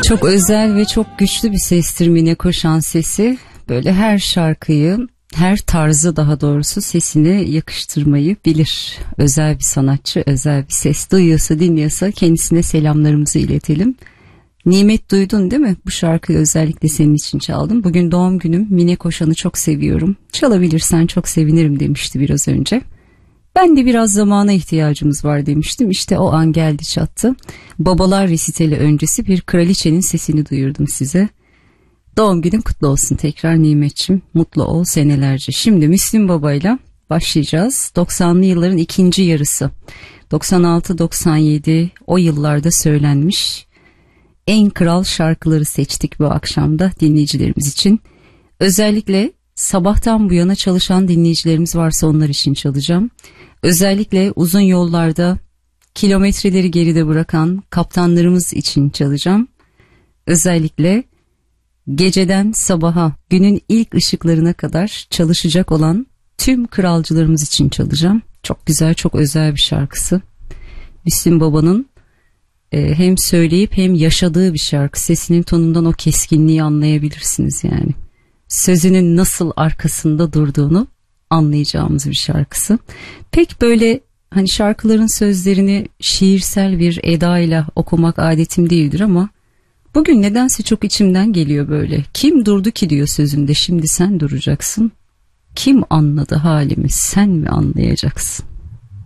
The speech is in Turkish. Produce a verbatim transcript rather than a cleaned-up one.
Çok özel ve çok güçlü bir sestir Mine Koşan sesi. Böyle her şarkıyı, her tarzı daha doğrusu sesine yakıştırmayı bilir. Özel bir sanatçı, özel bir ses. Duyuyorsa, dinliyorsa kendisine selamlarımızı iletelim. Nimet, duydun değil mi? Bu şarkıyı özellikle senin için çaldım. Bugün doğum günüm. Mine Koşan'ı çok seviyorum. Çalabilirsen çok sevinirim demişti biraz önce. Ben de biraz zamana ihtiyacımız var demiştim. İşte o an geldi çattı. Babalar resitali öncesi bir kraliçenin sesini duyurdum size. Doğum günün kutlu olsun tekrar Nimetçim. Mutlu ol senelerce. Şimdi Müslüm Baba'yla başlayacağız. doksanlı yılların ikinci yarısı. doksan altı doksan yedi o yıllarda söylenmiş en kral şarkıları seçtik bu akşamda dinleyicilerimiz için. Özellikle sabahtan bu yana çalışan dinleyicilerimiz varsa onlar için çalacağım. Özellikle uzun yollarda kilometreleri geride bırakan kaptanlarımız için çalacağım. Özellikle geceden sabaha, günün ilk ışıklarına kadar çalışacak olan tüm kralcılarımız için çalacağım. Çok güzel, çok özel bir şarkısı. Müslüm Baba'nın e, hem söyleyip hem yaşadığı bir şarkı. Sesinin tonundan o keskinliği anlayabilirsiniz yani. Sözünün nasıl arkasında durduğunu anlayacağımız bir şarkısı. Pek böyle hani şarkıların sözlerini şiirsel bir edayla okumak adetim değildir ama bugün nedense çok içimden geliyor böyle. Kim durdu ki diyor sözünde, şimdi sen duracaksın. Kim anladı halimi, sen mi anlayacaksın?